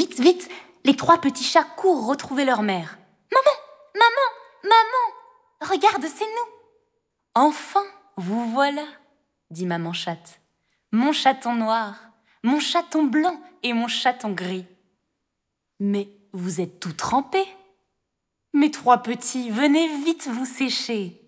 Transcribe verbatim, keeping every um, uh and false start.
Vite, vite, les trois petits chats courent retrouver leur mère. Maman, maman, maman, regarde, c'est nous. Enfin, vous voilà, dit maman chatte. Mon chaton noir, mon chaton blanc et mon chaton gris. Mais vous êtes tout trempés. Mes trois petits, venez vite vous sécher.